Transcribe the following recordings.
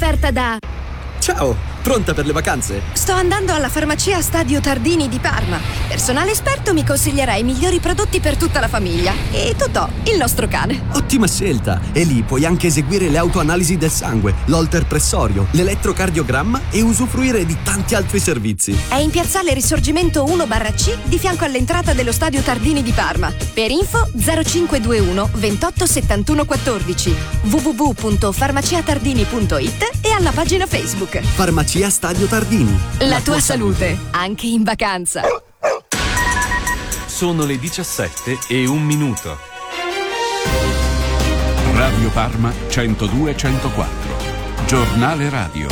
offerta da... Ciao, pronta per le vacanze? Sto andando alla farmacia Stadio Tardini di Parma. Personale esperto mi consiglierà i migliori prodotti per tutta la famiglia. E Totò, il nostro cane. Ottima scelta! E lì puoi anche eseguire le autoanalisi del sangue, l'holter pressorio, l'elettrocardiogramma e usufruire di tanti altri servizi. È in piazzale Risorgimento 1/C di fianco all'entrata dello Stadio Tardini di Parma. Per info 0521 28 71 14 www.farmaciatardini.it e alla pagina Facebook. Farmacia Stadio Tardini. La tua salute, anche in vacanza. Sono le 17:01. Radio Parma 102-104. Giornale radio.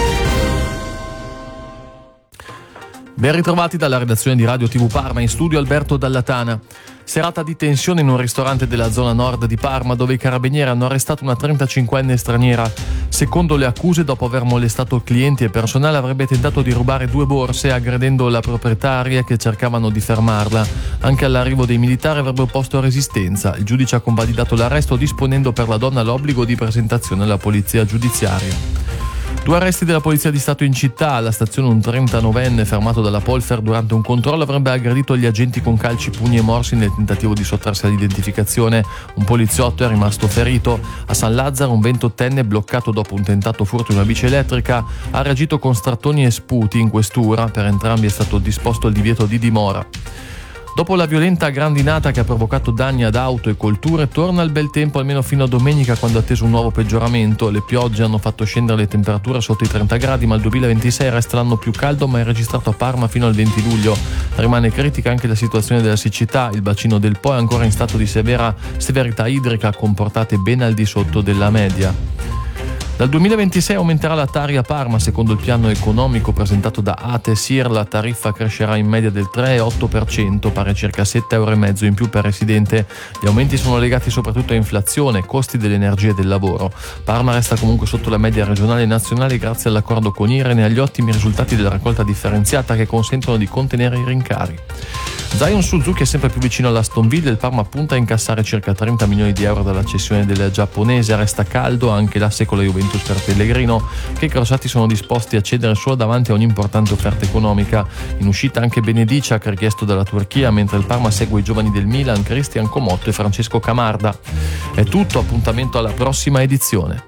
Ben ritrovati dalla redazione di Radio TV Parma, in studio Alberto Dallatana. Serata di tensione in un ristorante della zona nord di Parma, dove i carabinieri hanno arrestato una 35enne straniera. Secondo le accuse, dopo aver molestato clienti e personale, avrebbe tentato di rubare 2 borse aggredendo la proprietaria che cercavano di fermarla. Anche all'arrivo dei militari avrebbe opposto resistenza. Il giudice ha convalidato l'arresto, disponendo per la donna l'obbligo di presentazione alla polizia giudiziaria. 2 arresti della Polizia di Stato in città. Alla stazione un 39enne fermato dalla Polfer durante un controllo avrebbe aggredito gli agenti con calci, pugni e morsi nel tentativo di sottrarsi all'identificazione. Un poliziotto è rimasto ferito. A San Lazzaro un 28enne bloccato dopo un tentato furto in una bici elettrica ha reagito con strattoni e sputi in questura. Per entrambi è stato disposto il divieto di dimora. Dopo la violenta grandinata che ha provocato danni ad auto e colture, torna il bel tempo almeno fino a domenica, quando è atteso un nuovo peggioramento. Le piogge hanno fatto scendere le temperature sotto i 30 gradi, ma il 2026 resta l'anno più caldo mai registrato a Parma fino al 20 luglio. Rimane critica anche la situazione della siccità. Il bacino del Po è ancora in stato di severità idrica, con portate ben al di sotto della media. Dal 2026 aumenterà la Tari a Parma. Secondo il piano economico presentato da ATE-SIR, la tariffa crescerà in media del 3,8%, pari a circa 7,5 euro in più per residente. Gli aumenti sono legati soprattutto a inflazione, costi dell'energia e del lavoro. Parma resta comunque sotto la media regionale e nazionale grazie all'accordo con IREN e agli ottimi risultati della raccolta differenziata, che consentono di contenere i rincari. Zion Suzuki è sempre più vicino all'Aston Villa. Il Parma punta a incassare circa 30 milioni di euro dalla cessione del giapponese. Resta caldo anche l'asse con la Juventus per Pellegrino, che i crossati sono disposti a cedere solo davanti a un'importante offerta economica. In uscita anche Benediciak, richiesto dalla Turchia, mentre il Parma segue i giovani del Milan, Cristian Comotto e Francesco Camarda. È tutto, appuntamento alla prossima edizione.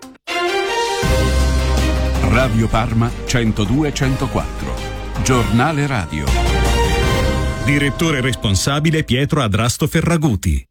Radio Parma 102-104. Giornale radio. Direttore responsabile Pietro Adrasto Ferraguti.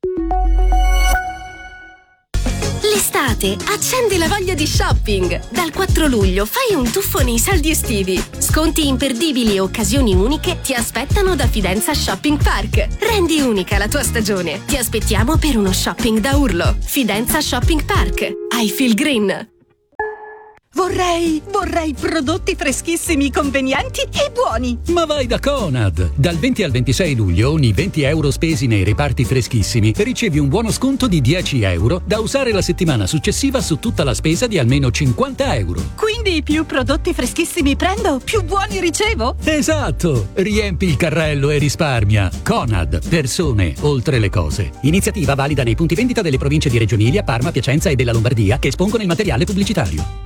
L'estate accendi la voglia di shopping. Dal 4 luglio fai un tuffo nei saldi estivi. Sconti imperdibili e occasioni uniche ti aspettano da Fidenza Shopping Park. Rendi unica la tua stagione. Ti aspettiamo per uno shopping da urlo. Fidenza Shopping Park. I feel green. Vorrei prodotti freschissimi, convenienti e buoni. Ma vai da Conad! Dal 20 al 26 luglio ogni 20 euro spesi nei reparti freschissimi ricevi un buono sconto di 10 euro da usare la settimana successiva su tutta la spesa di almeno 50 euro. Quindi più prodotti freschissimi prendo, più buoni ricevo? Esatto! Riempi il carrello e risparmia. Conad, persone oltre le cose. Iniziativa valida nei punti vendita delle province di Reggio Emilia, Parma, Piacenza e della Lombardia, che espongono il materiale pubblicitario.